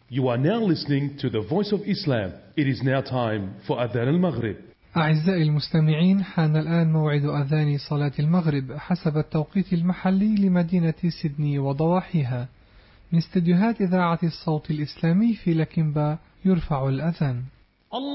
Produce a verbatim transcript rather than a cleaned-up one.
You are now listening to the Voice of Islam. It is now time for Adhan al-Maghrib. أعزائي المستمعين، حان الآن موعد أذان صلاة المغرب حسب التوقيت المحلي لمدينة سيدني وضواحيها. من استديوهات إذاعة الصوت الإسلامي في لكنبا يرفع الأذان.